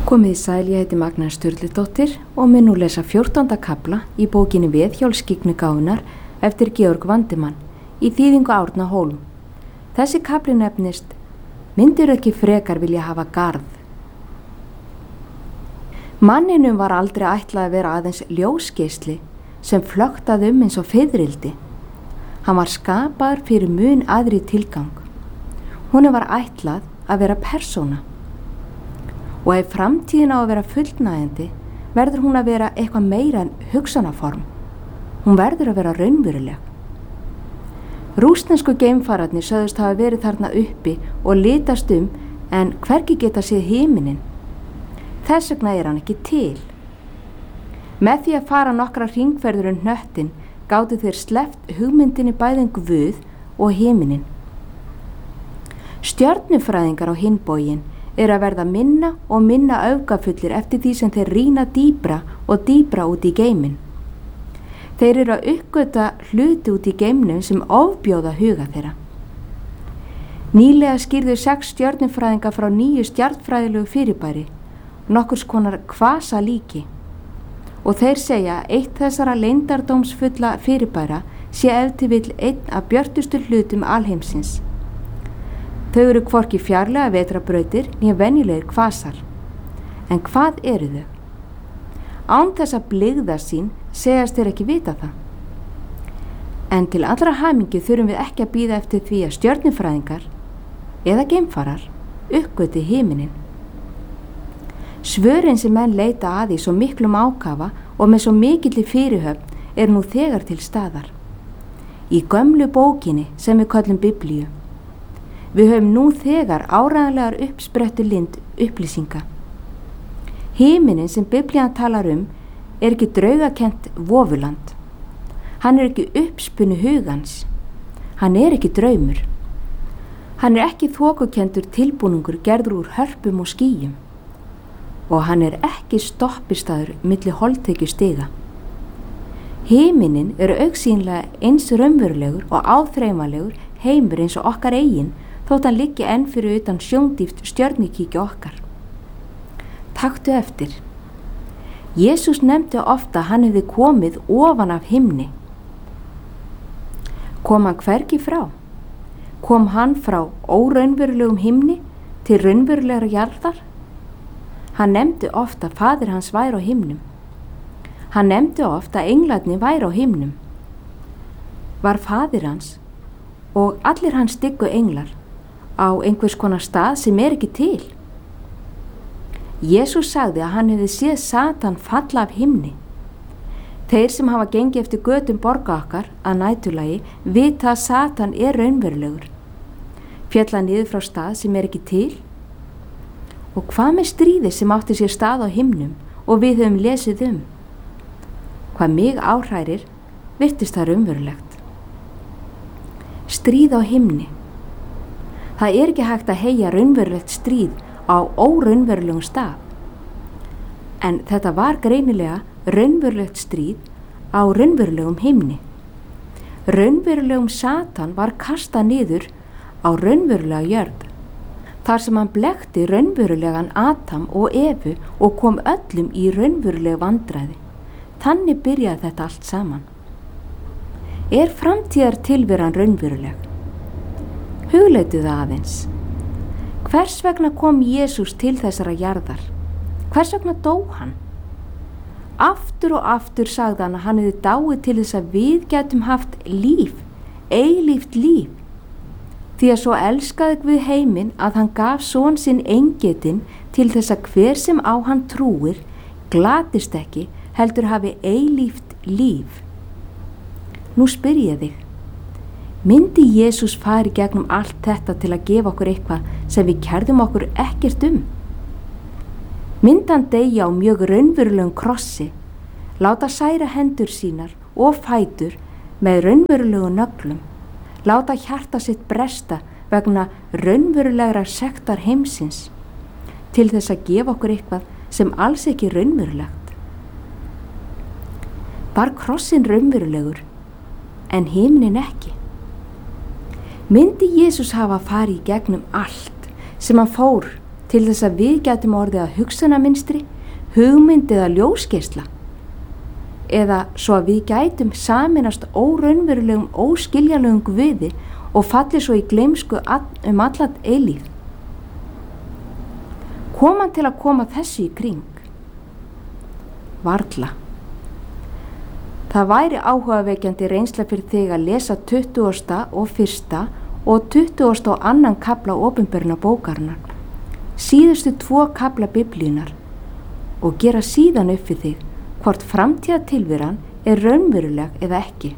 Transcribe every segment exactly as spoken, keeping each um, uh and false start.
Komið í sæl, ég heiti Magna Sturludóttir og mun nú lesa fjórtánda kafla í bókinni Veðhjólsskyggni gáfunnar eftir Georg Vandemann í þýðingu Árna Hólm. Þessi kafli nefnist Myndirðu ekki frekar vilja hafa garð? Manninum var aldrei ætlað að vera aðeins ljósgeisli sem flöktaði um eins og fiðrildi. Hann var skapaður fyrir mun aðri tilgang. Honum var ætlað að vera persóna. Og ef framtíðin á að vera fullnægjandi, verður hún að vera eitthvað meira en hugsanaform. Hún verður að vera raunveruleg. Rússnesku geimfararnir sögðust hafa verið þarna uppi og litast um en hvergi geta séð himinin. Þess vegna er hann ekki til. Með því að fara nokkra hringferðir um hnöttin gátu þeir sleppt hugmyndinni bæði um Guð og himinin. Stjörnufræðingar á hinn bóginn er að verða minna og minna öfgafullir eftir því sem þeir rýna dýpra og dýpra út í geiminn. Þeir eru að uppgöta hluti út í geimnum sem ofbjóða huga þeirra. Nýlega skýrðu sex stjörnufræðinga frá nýju stjarnfræðilegu fyrirbæri, nokkurs konar kvasa líki. Og þeir segja að eitt þessara leyndardómsfulla fyrirbæra sé ef til vill einn af björtustu hlutum alheimsins. Þau eru hvorki fjarlæga vetrarbrautir né venjulegir kvasar. En hvað eru þau? Án þess að blygða sín segjast þeir ekki vita það. En til allra hamingju þurfum við ekki að bíða eftir því að stjörnufræðingar eða geimfarar uppgöti himinin. Svörin sem menn leita að í svo miklum ákafa og með svo mikilli fyrirhöfn er nú þegar til staðar. Í gömlu bókinni sem við köllum Biblíu. Við höfum nú þegar áreiðanlegar uppsprettu lind upplýsinga. Himinin sem Biblían talar um er ekki draugakent vofuland. Hann er ekki uppspunni hugans. Hann er ekki draumur. Hann er ekki þokukendur tilbúningur gerður úr hörpum og skýjum. Og hann er ekki stoppistaður milli holdtekjustiga. Himinin eru augsýnilega eins raunverulegur og áþreifanlegur heimur eins og okkar eigin þótt hann liggi enn fyrir utan sjóndýft stjörnukíkja okkar. Taktu eftir. Jesús nefndi ofta að hann hefði komið ofan af himni. Kom hann hvergi frá? Kom hann frá óraunverulegum himni til raunverulegra jarðar? Hann nefndi ofta að faðir hans væri á himnum. Hann nefndi ofta að englarnir væri á himnum. Var faðir hans og allir hans diggu englar á einhvers konar stað sem er ekki til. Jesús sagði að hann hefði séð Satan falla af himni. Þeir sem hafa gengið eftir götum borga okkar að næturlagi vita að Satan er raunverulegur. Féll hann niður frá stað sem er ekki til. Og hvað með stríði sem átti sér stað á himnum og við höfum lesið um? Hvað mig áhrærir virtist það raunverulegt. Stríð á himni. Það er ekki hægt að heyja raunverulegt stríð á óraunverulegum stað. En þetta var greinilega raunverulegt stríð á raunverulegum himni. Raunverulegum Satan var kastað niður á raunverulega jörð, þar sem hann blekkti raunverulegan Adam og Evu og kom öllum í raunveruleg vandræði. Þannig byrjaði þetta allt saman. Er framtíðar tilveran raunveruleg? Hugleitu það aðeins. Hvers vegna kom Jesús til þessara jarðar? Hvers vegna dó hann? Aftur og aftur sagði hann að hann hefði dáið til þess að við gætum haft líf, eilíft líf. Því að svo elskaði Guð heiminn að hann gaf son sinn eingetinn til þess að hver sem á hann trúir glatist ekki heldur hafi eilíft líf. Nú spyr ég þig. Myndi Jesús fari gegnum allt þetta til að gefa okkur eitthvað sem við kærðum okkur ekkert um? Myndi hann deyja á mjög raunverulegum krossi, láta særa hendur sínar og fætur með raunverulegum nöglum, láta hjarta sitt bresta vegna raunverulegra sektar heimsins, til þess að gefa okkur eitthvað sem alls ekki raunverulegt? Var krossin raunverulegur, en himnin ekki? Myndi Jesús hafa farið í gegnum allt sem hann fór til þess að við getum orðið að hugsunarmynstri, hugmynd eða ljósgeisla, eða svo að við gætum saminast óraunverulegum, óskiljanlegum guði og falli svo í gleymsku um allat eilíð. Kom hann til að koma þessu í kring? Varla. Það væri áhugavekjandi reynsla fyrir þig að lesa tuttugasta og fyrsta og tuttugasta og annan kafla opinberna bókarinnar, síðustu tvo kafla Biblíunnar, og gera síðan upp við þig hvort framtíðatilveran er raunveruleg eða ekki.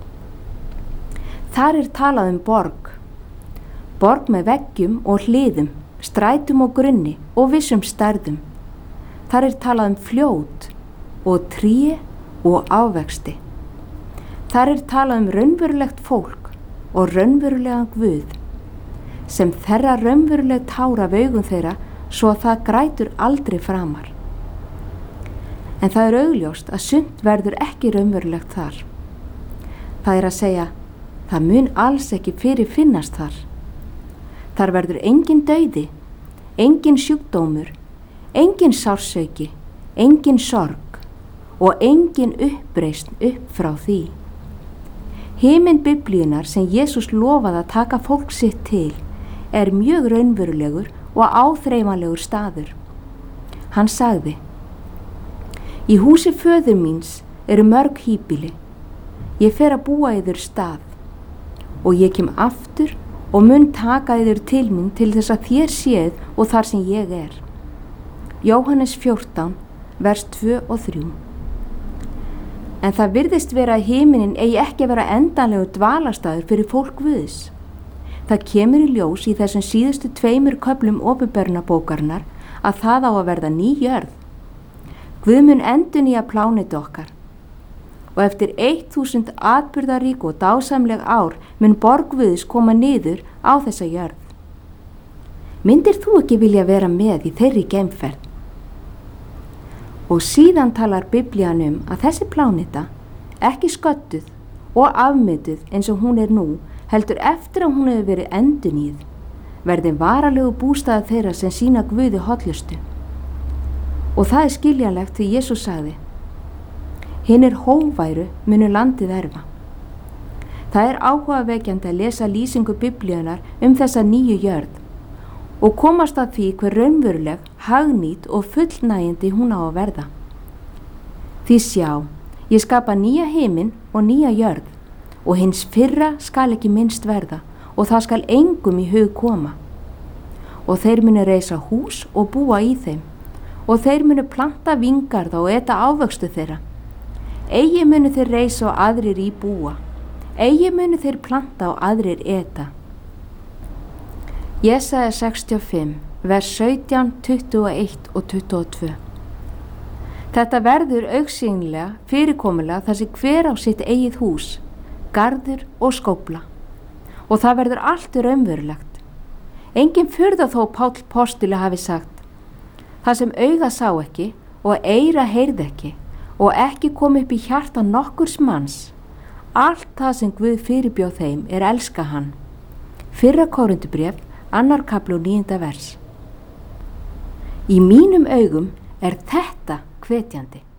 Þar er talað um borg, borg með veggjum og hliðum, strætum og grunni og vissum stærðum. Þar er talað um fljót og tré og ávexti. Þar er talað um raunverulegt fólk og raunverulegan Guð, sem þerra raunveruleg tár af augum þeirra svo að það grætur aldrei framar. En það er augljóst að sumt verður ekki raunverulegt þar. Það er að segja, það mun alls ekki fyrir finnast þar. Þar verður engin dauði, engin sjúkdómur, engin sársauki, engin sorg og engin uppreisn upp frá því. Himinn Biblíunnar sem Jesús lofaði að taka fólk sitt til er mjög raunverulegur og áþreifanlegur staður. Hann sagði, í húsi föður míns eru mörg híbýli, ég fer að búa yður stað og ég kem aftur og mun taka yður til mín til þess að þér séð og þar sem ég er. Jóhannes fjórtán, vers tvö og þrjú. En það virðist vera að himinin eigi ekki að vera endanlegur dvalarstaður fyrir fólk Guðs. Það kemur í ljós í þessum síðustu tveimur köflum opinberna bókarinnar að það á að verða ný jörð. Guð mun endurnýja plánetu okkar og eftir eitt þúsund atburðarík og dásamleg ár mun borg Guðs koma niður á þessa jörð. Myndir þú ekki vilja vera með í þeirri geimferð? Og síðan talar Biblían um að þessi pláneta, ekki sködduð og afmynduð eins og hún er nú, heldur eftir að hún hefur verið endurnýjuð, verði varalegu bústaður þeirra sem sína Guði hollustu. Og það er skiljanlegt því Jesús sagði, hinnir hóværu munu landið erfa. Það er áhugavekjandi að lesa lýsingu Biblíunnar um þessa nýju jörð og komast að því hver raunveruleg, hagnýt og fullnægjandi hún á að verða. Því sjá, ég skapa nýja himinn og nýja jörð og hins fyrra skal ekki minnst verða og það skal engum í hug koma. Og þeir munu reisa hús og búa í þeim og þeir munu planta vingarða og eta ávöxtu þeirra. Eigi munu þeir reisa og aðrir í búa, eigi munu þeir planta og aðrir eta. Jesaja sextíu og fimm, vers sautján, tuttugu og eitt og tuttugu og tvö. Þetta verður augsýnilega fyrirkomulega þar sem hver á sitt eigið hús, garður og skófla, og það verður allt raunverulegt. Engin furða þó Páll postuli hafi sagt, það sem auga sá ekki og eyra heyrði ekki, og ekki kom upp í hjarta nokkurs manns, allt það sem Guð fyrirbjóð þeim er elska hann. Fyrra Kórintubréf, annar kafli og níunda vers. Í mínum augum er þetta hvetjandi.